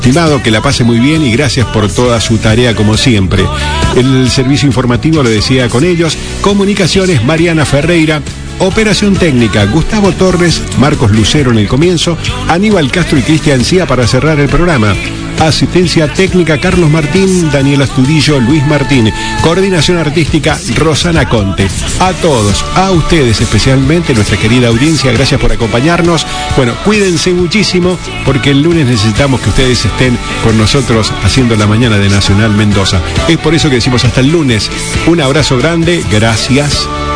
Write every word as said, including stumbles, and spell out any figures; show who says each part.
Speaker 1: Estimado, que la pase muy bien y gracias por toda su tarea como siempre. El servicio informativo lo decía con ellos. Comunicaciones, Mariana Ferreira. Operación técnica, Gustavo Torres, Marcos Lucero en el comienzo, Aníbal Castro y Cristian Cía para cerrar el programa. Asistencia técnica, Carlos Martín, Daniel Astudillo, Luis Martín. Coordinación artística, Rosana Conte. A todos, a ustedes especialmente, nuestra querida audiencia, gracias por acompañarnos. Bueno, cuídense muchísimo porque el lunes necesitamos que ustedes estén con nosotros haciendo la mañana de Nacional Mendoza. Es por eso que decimos hasta el lunes. Un abrazo grande, gracias.